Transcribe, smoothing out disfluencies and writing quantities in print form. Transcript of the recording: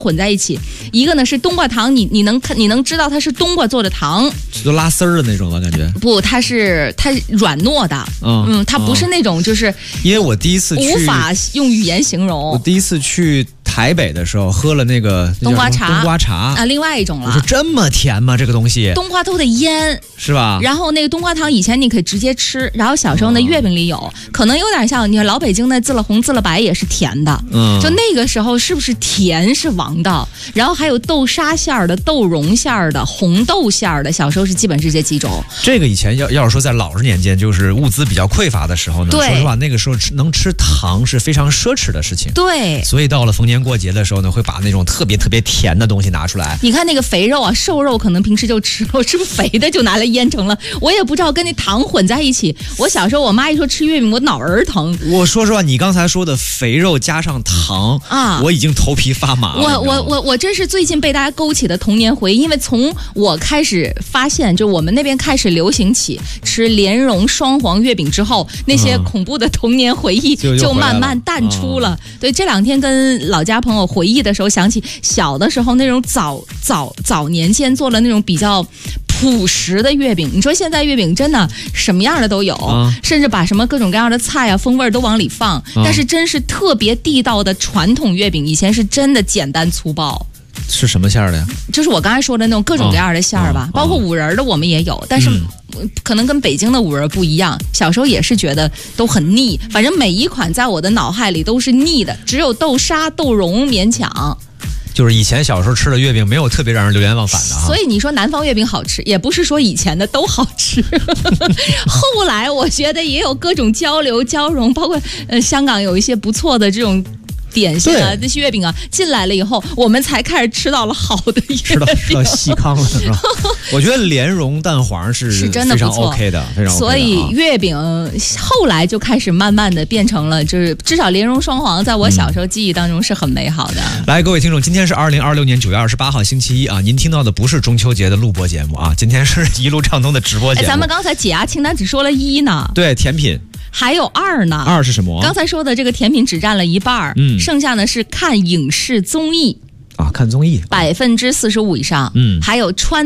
混在一起，一个呢是冬瓜糖，你能知道它是冬瓜做的糖， 就拉丝儿的那种吧，感觉不，它软糯的，它不是那种就是因为我第一次去无法用语言形容。 我第一次去台北的时候喝了那个冬瓜茶啊， 另外一种了。 我说这么甜吗？这个东西冬瓜都得腌是吧？ 然后那个冬瓜糖以前你可以直接吃，然后小时候那月饼里有，可能有点像你看老北京的自了红自了白也是甜的，就那个时候是不是甜是王道？然后还有豆沙馅儿的、豆蓉馅儿的、红豆馅儿的，小时候是基本是这几种。 这个以前要是说在老实年间，就是物资比较匮乏的时候呢，说实话那个时候能吃糖是非常奢侈的事情。 对， 所以到了逢年过节的时候呢，会把那种特别特别甜的东西拿出来。 你看那个肥肉啊，瘦肉可能平时就吃了，吃不肥的就拿来腌成了。我也不知道跟那糖混在一起。我小时候我妈一说吃月饼，我脑仁疼。 我说实话，你刚才说的肥肉加上糖啊，我已经头皮发麻了。 我真是最近被大家勾起的童年回忆，因为从我开始发现，就我们那边开始流行起吃莲蓉双黄月饼之后，那些恐怖的童年回忆就慢慢淡出了。对，这两天跟老家朋友回忆的时候，想起小的时候那种早年间做了那种比较朴实的月饼。你说现在月饼真的什么样的都有，甚至把什么各种各样的菜啊风味都往里放，但是真是特别地道的传统月饼以前是真的简单粗暴。 是什么馅儿的呀？ 就是我刚才说的那种各种各样的馅儿吧，包括五仁的我们也有，但是可能跟北京的五仁不一样。小时候也是觉得都很腻，反正每一款在我的脑海里都是腻的，只有豆沙、豆蓉勉强。 就是以前小时候吃的月饼没有特别让人流连忘返的哈。 所以你说南方月饼好吃，也不是说以前的都好吃。后来我觉得也有各种交流交融，包括香港有一些不错的这种点心啊，这些月饼啊进来了以后，我们才开始吃到了好的月饼， 吃到细糠了是吧？我觉得莲蓉蛋黄是真的非常 OK 的，非常 OK 的。 所以月饼后来就开始慢慢的变成了，就是至少莲蓉双黄在我小时候记忆当中是很美好的。 来，各位听众，今天是2026年9月28号星期一啊，您听到的不是中秋节的录播节目啊，今天是一路畅通的直播节目。 咱们刚才解压清单只说了1呢， 对，甜品。 还有2呢 ，2是什么？ 刚才说的这个甜品只占了一半，剩下呢是看影视综艺啊，看综艺 45%以上，还有穿